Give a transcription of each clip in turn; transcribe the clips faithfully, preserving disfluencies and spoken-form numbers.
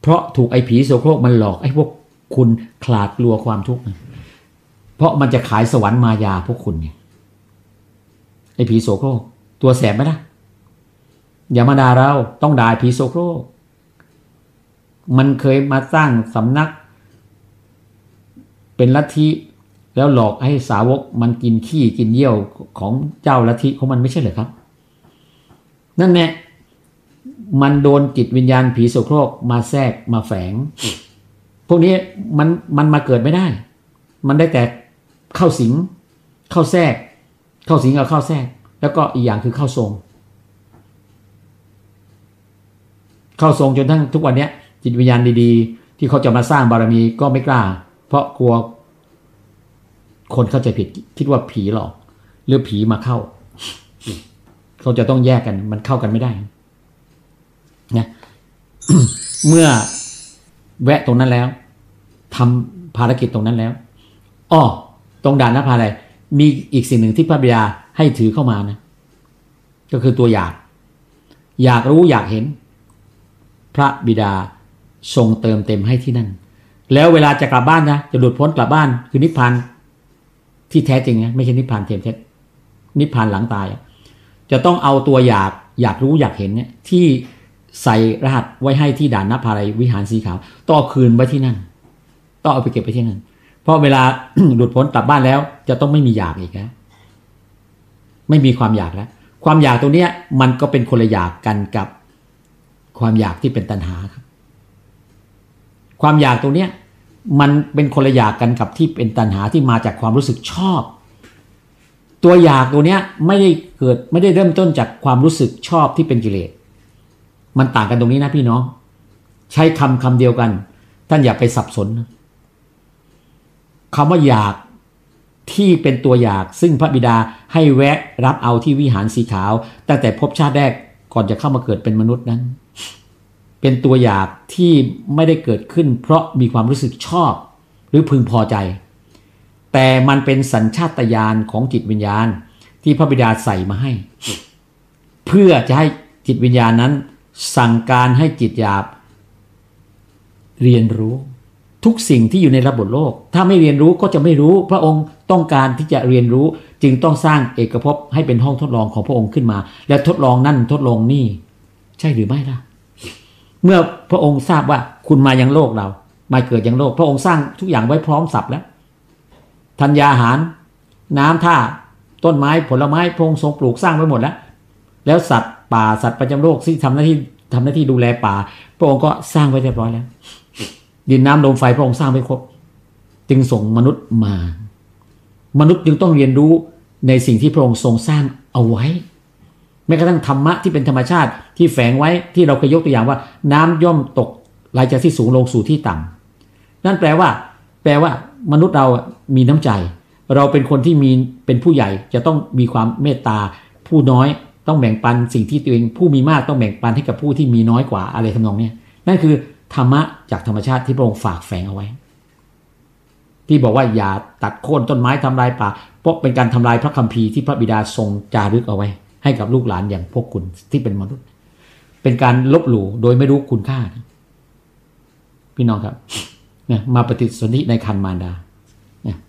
เพราะถูกไอ้ผีโสโครกมันหลอกไอ้พวกคุณขลาดกลัวความทุกข์เพราะมันจะขายสวรรค์มายาพวกคุณเนี่ยไอ้ผีโสโครกตัวแสบไหมล่ะอย่ามาด่าเราต้องด่าผีโสโครกมันเคยมาสร้างสำนักเป็นลัทธิแล้วหลอกให้สาวกมันกินขี้กินเยี่ยวของเจ้าลัทธิของมันไม่ใช่เหรอครับนั่นแน่มันโดนจิตวิญญาณผีโสโครกมาแทรกมาแฝงพวกนี้มันมันมาเกิดไม่ได้มันได้แต่เข้าสิงเข้าแทรกเข้าสิงกับเข้าแทรกแล้วก็อีกอย่างคือเข้าทรงเข้าทรงจนทั้งทุกวันนี้จิตวิญญาณดีๆที่เขาจะมาสร้างบารมีก็ไม่กล้าเพราะกลัวคนเข้าใจผิดคิดว่าผีหลอกหรือผีมาเข้าเขาจะต้องแยกกันมันเข้ากันไม่ได้นะ เมื่อแวะตรงนั้นแล้วทำภารกิจตรงนั้นแล้วอ้อตรงด่านนภาลัยมีอีกสิ่งหนึ่งที่พระบิดาให้ถือเข้ามานะก็คือตัวอยากอยากรู้อยากเห็นพระบิดาทรงเติมเต็มให้ที่นั่นแล้วเวลาจะกลับบ้านนะจะหลุดพ้นกลับบ้านคือนิพพานที่แท้จริงนะไม่ใช่นิพพานเทียมเท็จนิพพานหลังตายจะต้องเอาตัวอยากอยากรู้อยากเห็นเนี่ยที่ใส่รหัสไว้ให้ที่ด่านนภาลัยวิหารสีขาวต้องเอาคืนไว้ที่นั่นต้องเอาไปเก็บไว้ที่นั่นเพราะเวลา หลุดพ้นกลับบ้านแล้วจะต้องไม่มีอยากอีกแล้วไม่มีความอยากแล้วความอยากตรงนี้มันก็เป็นคนละอยากกันกับความอยากที่เป็นตัณหาครับความอยากตรงนี้มันเป็นคนละอยากกันกับที่เป็นตัณหาที่มาจากความรู้สึกชอบตัวอยากตัวเนี้ยไม่ได้เกิดไม่ได้เริ่มต้นจากความรู้สึกชอบที่เป็นกิเลสมันต่างกันตรงนี้นะพี่น้องใช้คำคำเดียวกันท่านอย่าไปสับสนคำว่าอยากที่เป็นตัวอยากซึ่งพระบิดาให้แวะรับเอาที่วิหารสีขาวตั้งแต่พบชาติแรกก่อนจะเข้ามาเกิดเป็นมนุษย์นั้นเป็นตัวอยากที่ไม่ได้เกิดขึ้นเพราะมีความรู้สึกชอบหรือพึงพอใจแต่มันเป็นสัญชาตญาณของจิตวิญญาณที่พระบิดาใส่มาให้เพื่อจะให้จิตวิญญาณนั้นสั่งการให้จิตหยาบเรียนรู้ทุกสิ่งที่อยู่ในระบบโลกถ้าไม่เรียนรู้ก็จะไม่รู้พระองค์ต้องการที่จะเรียนรู้จึงต้องสร้างเอกภพให้เป็นห้องทดลองของพระองค์ขึ้นมาและทดลองนั่นทดลองนี่ใช่หรือไม่ล่ะเมื่อพระองค์ทราบว่าคุณมายังโลกเรามาเกิดยังโลกพระองค์สร้างทุกอย่างไว้พร้อมสับแล้วธัญญาหารน้ำท่าต้นไม้ผลไม้พระองค์ทรงปลูกสร้างไว้หมดแล้วแล้วสัตว์ป่าสัตว์ประจำโลกที่ทำหน้าที่ทำหน้าที่ดูแลป่าพระองค์ก็สร้างไว้เรียบร้อยแล้วดินน้ำลมไฟพระองค์สร้างไว้ครบจึงส่งมนุษย์มามนุษย์จึงต้องเรียนรู้ในสิ่งที่พระองค์ทรงสร้างเอาไว้แม้กระทั่งธรรมะที่เป็นธรรมชาติที่แฝงไว้ที่เราเคยยกตัวอย่างว่าน้ำย่อมตกไหลจากที่สูงลงสู่ที่ต่ำนั่นแปลว่าแปลว่ามนุษย์เรามีน้ำใจเราเป็นคนที่มีเป็นผู้ใหญ่จะต้องมีความเมตตาผู้น้อยต้องแบ่งปันสิ่งที่ตัวเองผู้มีมากต้องแบ่งปันให้กับผู้ที่มีน้อยกว่าอะไรทำนองนี้นั่นคือธรรมะจากธรรมชาติที่พระองค์ฝากแฝงเอาไว้ที่บอกว่าอย่าตัดโค่นต้นไม้ทำลายป่าเพราะเป็นการทำลายพระคัมภีร์ที่พระบิดาทรงจารึกเอาไว้ให้กับลูกหลานอย่างพวกคุณที่เป็นมนุษย์เป็นการลบหลู่โดยไม่รู้คุณค่าพี่น้องครับเนี่ยมาปฏิสนธิในครรภ์มารดาเนี่ย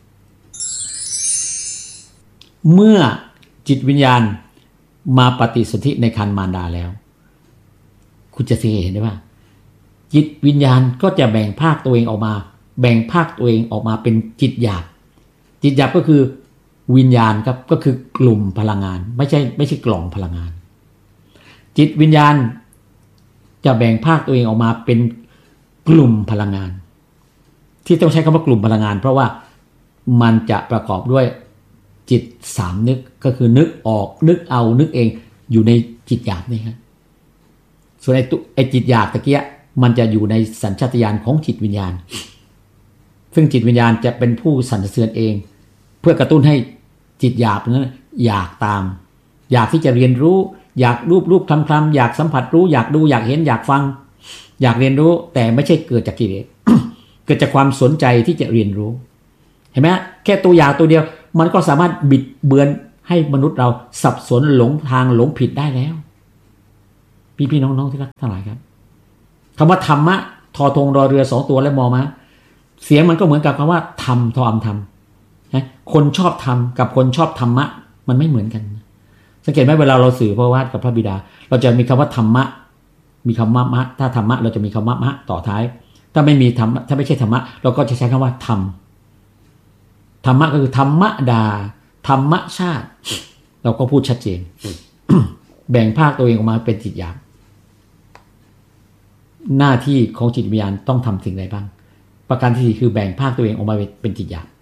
เมื่อจิตวิญญาณมาปฏิสนธิในครรภ์มารดาแล้วคุณจะสังเกตเห็นได้ว่าจิตวิญญาณก็จะแบ่งภาคตัวเองออกมาแบ่งภาคตัวเองออกมาเป็นจิตหยาบจิตหยาบก็คือวิญญาณครับก็คือกลุ่มพลังงานไม่ใช่ไม่ใช่กล่องพลังงานจิตวิญญาณจะแบ่งภาคตัวเองออกมาเป็นกลุ่มพลังงานที่ต้องใช้คำว่ากลุ่มพลังงานเพราะว่ามันจะประกอบด้วยจิตสามนึกก็คือนึกออกนึกเอานึกเองอยู่ในจิตหยาบนี่ครับส่วนไอ้ไอ้จิตหยาบตะเกียมันจะอยู่ในสัญชาตญาณของจิตวิญญาณซึ่งจิตวิญญาณจะเป็นผู้สั่นสะเทือนเองเพื่อกระตุ้นให้จิตหยาบนั้นอยากตามอยากที่จะเรียนรู้อยากรูปรูปคลำคลำอยากสัมผัสรู้อยากดูอยากเห็นอยากฟังอยากเรียนรู้แต่ไม่ใช่เกิดจากกิเลส เกิดจากความสนใจที่จะเรียนรู้เห็นไหมแค่ตัวอย่างตัวเดียวมันก็สามารถบิดเบือนให้มนุษย์เราสับสนหลงทางหลงผิดได้แล้วพี่ๆน้องๆที่รักทั้งหลายครับคำว่าธรรมะทอทงรอเรือสองตัวและมอมาเสียงมันก็เหมือนกับคำว่าธรรมทออำธรรมนะคนชอบธรรมกับคนชอบธรรมะมันไม่เหมือนกันสังเกตไหมเวลาเราสื่อพระวาทกับพระบิดาเราจะมีคำว่าธรรมะมีคำว่ามะถ้าธรรมะเราจะมีคำว่ามะต่อท้ายถ้าไม่มีธรรมถ้าไม่ใช่ธรรมะเราก็จะใช้คำว่าธรรมธรรมะก็คือธรรมดาธรรมชาติเราก็พูดชัดเจน แบ่งภาคตัวเองออกมาเป็นจิตหยาบหน้าที่ของจิตวิญญาณต้องทำสิ่งใดบ้างประการที่สี่คือแบ่งภาคตัวเองออกมาเป็นจิตหยาบ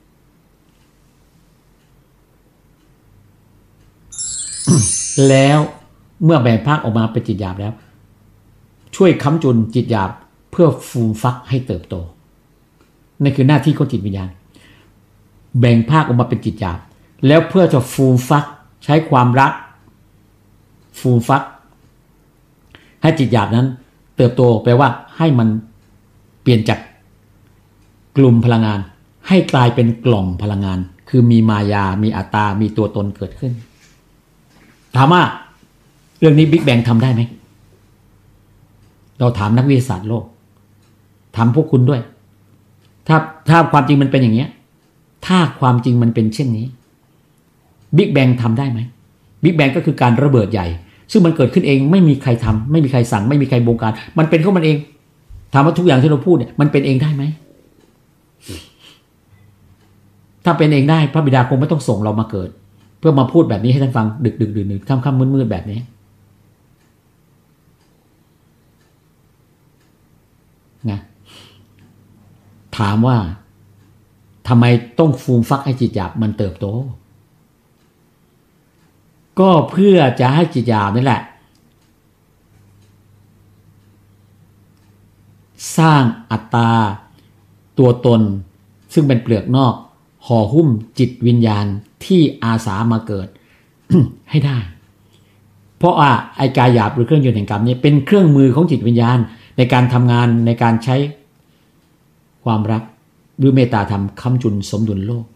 แล้วเมื่อแบ่งภาคออกมาเป็นจิตหยาบแล้วช่วยค้ำจุนจิตหยาบเพื่อฟูมฟักให้เติบโตนั่นคือหน้าที่ของจิตวิญญาณแบ่งภาคออกมาเป็นจิตหยาบแล้วเพื่อจะฟูมฟักใช้ความรักฟูมฟักให้จิตหยาบนั้นเติบโตแปลว่าให้มันเปลี่ยนจากกลุ่มพลังงานให้กลายเป็นกล่องพลังงานคือมีมายามีอัตตามีตัวตนเกิดขึ้นถามว่าเรื่องนี้บิ๊กแบงทำได้ไหมเราถามนักวิทยาศาสตร์โลกถามพวกคุณด้วยถ้าถ้าความจริงมันเป็นอย่างนี้ถ้าความจริงมันเป็นเช่นนี้บิ๊กแบงทำได้ไหมบิ๊กแบงก็คือการระเบิดใหญ่ซึ่งมันเกิดขึ้นเองไม่มีใครทำไม่มีใครสั่งไม่มีใครบงการมันเป็นของมันเองถามว่าทุกอย่างที่เราพูดเนี่ยมันเป็นเองได้ไหมถ้าเป็นเองได้พระบิดาคงไม่ต้องส่งเรามาเกิดเพื่อมาพูดแบบนี้ให้ท่านฟังดึกดึกดื่นดื่นค่ำค่ำมืดมืดแบบนี้นะถามว่าทำไมต้องฟูมฟักให้จิตหยาบมันเติบโตก็เพื่อจะให้จิตหยาบนี่แหละสร้างอัตตาตัวตนซึ่งเป็นเปลือกนอกห่อหุ้มจิตวิญญาณที่อาสามาเกิด ให้ได้เพราะว่าไอ้กายหยาบหรือเครื่องยนต์แห่งกรรมนี้เป็นเครื่องมือของจิตวิญญาณในการทำงานในการใช้ความรักหรือเมตตาธรรมค้ำจุนสมดุลโลก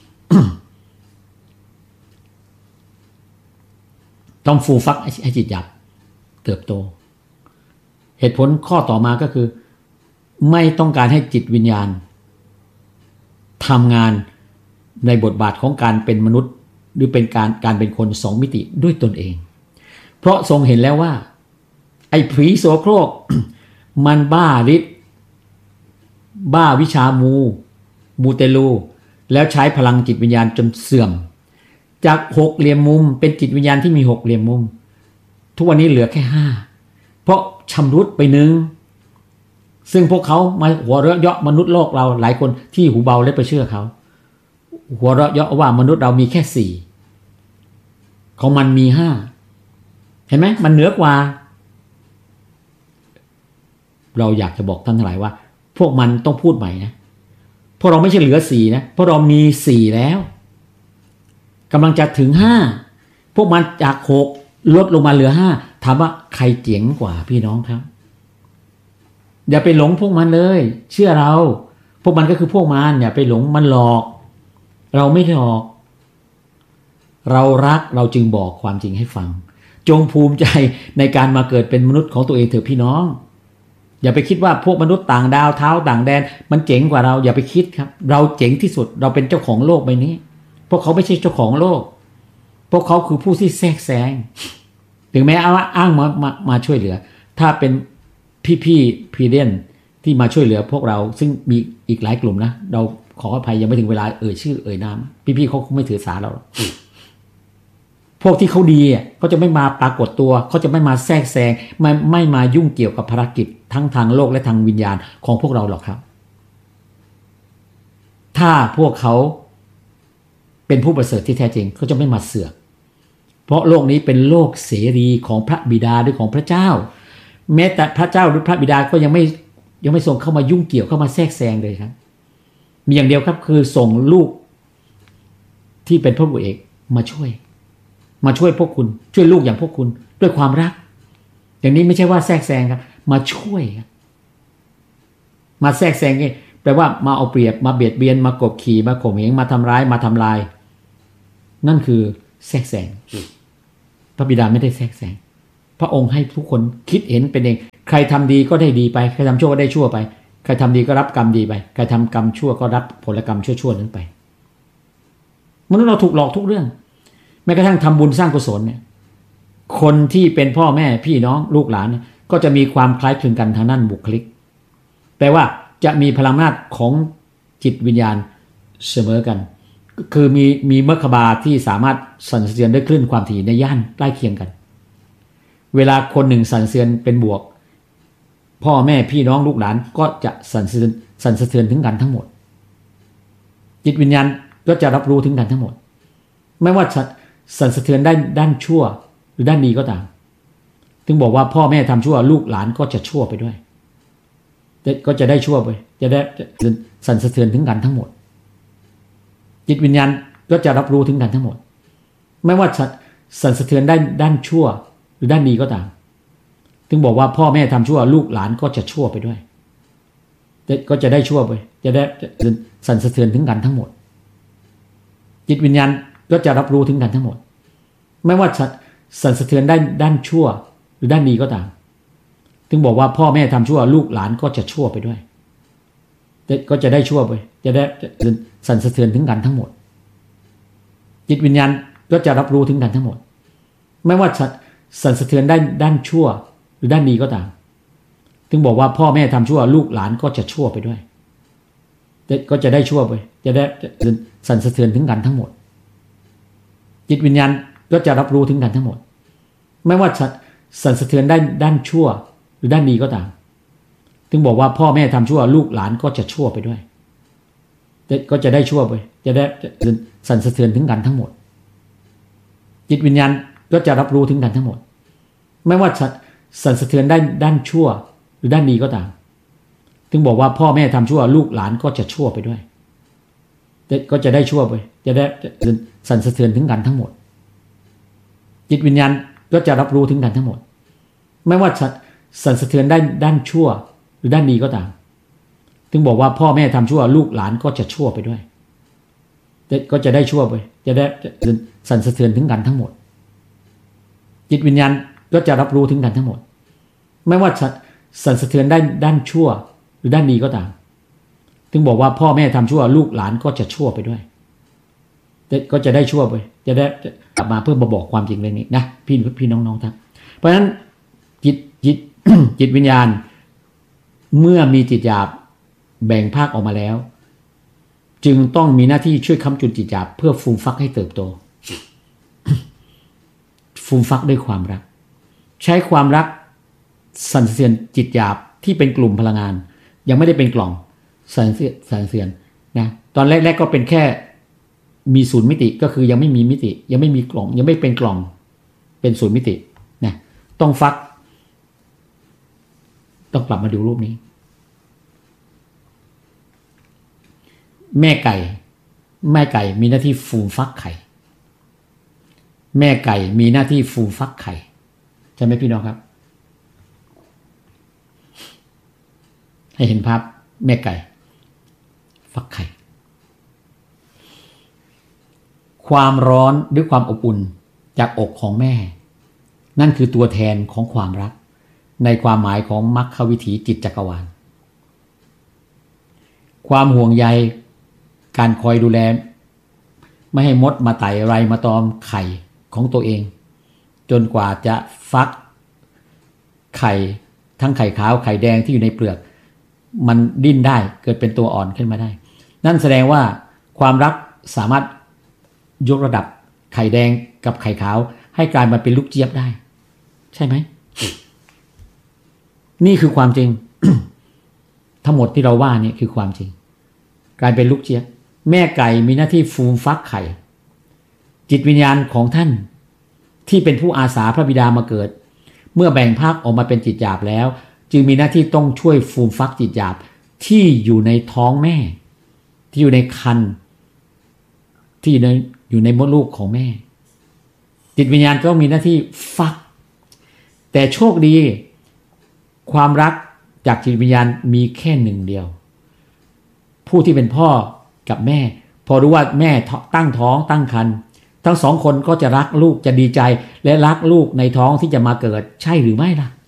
ต้องฟูฟักให้จิตหยาบเติบโตเหตุผลข้อต่อมาก็คือไม่ต้องการให้จิตวิญญาณทำงานในบทบาทของการเป็นมนุษย์หรือเป็นการการเป็นคนสองมิติด้วยตนเองเพราะทรงเห็นแล้วว่าไอ้ผีโสโครก มันบ้าฤทธิ์บ้าวิชามูมูเตลูแล้วใช้พลังจิตวิญญาณจนเสื่อมจากหกเหลี่ยมมุมเป็นจิตวิญญาณที่มีหกเหลี่ยมมุมทุกวันนี้เหลือแค่ห้าเพราะชำรุดไปหนึ่งซึ่งพวกเขามาหัวเราะเยาะมนุษย์โลกเราหลายคนที่หูเบาและไปเชื่อเขาหัวเราะเยาะว่ามนุษย์เรามีแค่สี่ของมันมีห้าเห็นไหมมันเหนือกว่าเราอยากจะบอกท่านทั้งหลายว่าพวกมันต้องพูดใหม่นะเพราะเราไม่ใช่เหลือสี่นะเพราะเรามีสี่แล้วกำลังจะถึงห้าพวกมันจากหกลดลงมาเหลือห้าถามว่าใครเจ๋งกว่าพี่น้องครับอย่าไปหลงพวกมันเลยเชื่อเราพวกมันก็คือพวกมันอย่าไปหลงมันหลอกเราไม่หลอกเรารักเราจึงบอกความจริงให้ฟังจงภูมิใจในการมาเกิดเป็นมนุษย์ของตัวเองเถอะพี่น้องอย่าไปคิดว่าพวกมนุษย์ต่างดาวเท้าต่างแดนมันเจ๋งกว่าเราอย่าไปคิดครับเราเจ๋งที่สุดเราเป็นเจ้าของโลกใบนี้พวกเขาไม่ใช่เจ้าของโลกพวกเขาคือผู้ที่แทรกแซงถึงแม้ว่าอ้างมามามาช่วยเหลือถ้าเป็นพี่ๆพีเดนที่มาช่วยเหลือพวกเราซึ่งมีอีกหลายกลุ่มนะเราขออภัยยังไม่ถึงเวลาเอ่ยชื่อเอ่ยนามพี่ๆเขาคงไม่ถือสาเราหรอกพวกที่เขาดีอ่ะเขาจะไม่มาปรากฏตัวเขาจะไม่มาแทรกแซงไม่ไม่มายุ่งเกี่ยวกับภารกิจทั้งทางโลกและทางวิญญาณของพวกเราหรอกครับถ้าพวกเขาเป็นผู้ประเสริฐที่แท้จริงเขาจะไม่มาเสือกเพราะโลกนี้เป็นโลกเสรีของพระบิดาหรือของพระเจ้าแม้แต่พระเจ้าหรือพระบิดาก็ยังไม่ยังไม่ส่งเข้ามายุ่งเกี่ยวเข้ามาแทรกแซงเลยครับมีอย่างเดียวครับคือส่งลูกที่เป็นพระบุตรเอกมาช่วยมาช่วยพวกคุณช่วยลูกอย่างพวกคุณด้วยความรักอย่างนี้ไม่ใช่ว่าแทรกแซงครับมาช่วยมาแทรกแซงนี่แปลว่ามาเอาเปรียบมาเบียดเบียนมากบขี่มาข่มเหงมาทำร้ายมาทำลายนั่นคือแทรกแซงพระบิดาไม่ได้แทรกแซงพระองค์ให้ทุกคนคิดเห็นเป็นเองใครทำดีก็ได้ดีไปใครทำชั่วก็ได้ชั่วไปใครทำดีก็รับกรรมดีไปใครทำกรรมชั่วก็รับผลกรรมชั่วๆนั้นไปมนุษย์เราถูกหลอกทุกเรื่องแม้กระทั่งทำบุญสร้างกุศลเนี่ยคนที่เป็นพ่อแม่พี่น้องลูกหลานเนี่ยก็จะมีความคล้ายคลึงกันทางด้านบุคลิกแปลว่าจะมีพลังอำนาจของจิตวิญญาณเสมอกันคือมีมีเมฆบาที่สามารถสั่นสะเทือนด้วยคลื่นความถี่ในย่านใกล้เคียงกันเวลาคนหนึ่งสั่นสะเทือนเป็นบวกพ่อแม่พี่น้องลูกหลานก็จะสั่นสะเทือนสั่นสะเทือนถึงกันทั้งหมดจิตวิญญาณก็จะรับรู้ถึงกันทั้งหมดไม่ว่าสั่นสะเทือนได้ด้านชั่วหรือด้านดีก็ตามถึงบอกว่าพ่อแม่ทำชั่วลูกหลานก็จะชั่วไปด้วยก็จะได้ชั่วไปจะได้สั่นสะเทือนถึงกันทั้งหมดจิตวิญญาณก็จะรับรู้ถึงกันทั้งหมดไม่ว่าสั่นสะเทือนได้ด้านชั่วหรือด้านดีก็ตามถึงบอกว่าพ่อแม่ทำชั่วลูกหลานก็จะชั่วไปด้วยก็จะได้ชั่วไปจะได้สั่นสะเทือนถึงกันทั้งหมดจิตวิญญาณก็จะรับรู้ถึงกันทั้งหมดไม่ว่าสั่นสะเทือนได้ด้านชั่วหรือด้านดีก็ตามถึงบอกว่าพ่อแม่ทำชั่วลูกหลานก็จะชั่วไปด้วยก็จะได้ชั่วไปจะได้สั่นสะเทือนถึงกันทั้งหมดจิตวิญญาณก็จะรับรู้ถึงกันทั้งหมดไม่ว่าสั่นสะเทือนได้ด้านชั่วหรือด้านดีก็ตามถึงบอกว่าพ่อแม่ทำชั่วลูกหลานก็จะชั่วไปด้วยก็จะได้ชั่วไปจะได้สั่นสะเทือนถึงกันทั้งหมดจิตวิญญาณก็จะรับรู้ถึงกันทั้งหมดไม่ว่าสั่นสะเทือนได้ด้านชั่วหรือด้านดีก็ตามถึงบอกว่าพ่อแม่ทำชั่วลูกหลานก็จะชั่วไปด้วยก็จะได้ชั่วไปจะได้สั่นสะเทือนถึงกันทั้งหมดจิตวิญญาณก็จะรับรู้ถึงกันทั้งหมดไม่ว่าสั่นสะเทือนได้ด้านชั่วหรือด้านดีก็ตามถึงบอกว่าพ่อแม่ทำชั่วลูกหลานก็จะชั่วไปด้วยก็จะได้ชั่วไปจะได้สั่นสะเทือนถึงกันทั้งหมดจิตวิญญาณก็จะรับรู้ถึงกันทั้งหมดไม่ว่าสั่นสะเทือนได้ด้านชั่วหรือด้านดีก็ตามถึงบอกว่าพ่อแม่ทำชั่วลูกหลานก็จะชั่วไปด้วยก็จะได้ชั่วไปจะได้สั่นสะเทือนถึงกันทั้งหมดจิตวิญญาณก็จะรับรู้ถึงกันทั้งหมดไม่ว่าสั่นสะเทือนได้ด้านชั่วหรือด้านดีก็ตามถึงบอกว่าพ่อแม่ทำชั่วลูกหลานก็จะชั่วไปด้วยก็จะได้ชั่วไปจะได้กลับมาเพื่อมาบอกความจริงเรื่องนี้นะพี่พี่น้องๆครับเพราะฉะนั้นจิตจิต จิตวิญญาณเมื่อมีจิตหยาบแบ่งภาคออกมาแล้วจึงต้องมีหน้าที่ช่วยค้ำจุนจิตหยาบเพื่อฟูมฟักให้เติบโต ฟูมฟักด้วยความรักใช้ความรักสั่นสะเทือนจิตหยาบที่เป็นกลุ่มพลังงานยังไม่ได้เป็นกล่องสั่นสะเทือนสั่นสะเทือนนะตอนแรกๆก็เป็นแค่มีศูนย์มิติก็คือยังไม่มีมิติยังไม่มีกล่องยังไม่เป็นกล่องเป็นศูนย์มิตินะต้องฟักต้องกลับมาดูรูปนี้แม่ไก่แม่ไก่มีหน้าที่ฟูมฟักไข่แม่ไก่มีหน้าที่ฟูมฟักไข่ใช่ไหมพี่น้องครับให้เห็นภาพแม่ไก่ฟักไข่ความร้อนหรือความอบอุ่นจากอกของแม่นั่นคือตัวแทนของความรักในความหมายของมรรควิถีจิตจักรวาลความห่วงใยการคอยดูแลไม่ให้มดมาไต่ไรมาตอมไข่ของตัวเองจนกว่าจะฟักไข่ทั้งไข่ขาวไข่แดงที่อยู่ในเปลือกมันดิ้นได้เกิดเป็นตัวอ่อนขึ้นมาได้นั่นแสดงว่าความรักสามารถยกระดับไข่แดงกับไข่ขาวให้กลายมาเป็นลูกเจี๊ยบได้ใช่ไหม นี่คือความจริง ทั้งหมดที่เราว่านี่คือความจริงกลายเป็นลูกเจี๊ยบแม่ไก่มีหน้าที่ฟูมฟักไข่จิตวิญญาณของท่านที่เป็นผู้อาสาพระบิดามาเกิดเมื่อแบ่งภาคออกมาเป็นจิตหยาบแล้วจึงมีหน้าที่ต้องช่วยฟูมฟักจิตหยาบที่อยู่ในท้องแม่ที่อยู่ในครรภ์ที่อยู่ในอยู่ในมดลูกของแม่จิตวิญญาณต้องมีหน้าที่ฟักแต่โชคดีความรักจากจิตวิญญาณมีแค่หนึ่งเดียวผู้ที่เป็นพ่อกับแม่พอรู้ว่าแม่ตั้งท้องตั้งครรภ์ทั้งสองคนก็จะรักลูกจะดีใจและรักลูกในท้องที่จะมาเกิดใช่หรือไม่ล่ะ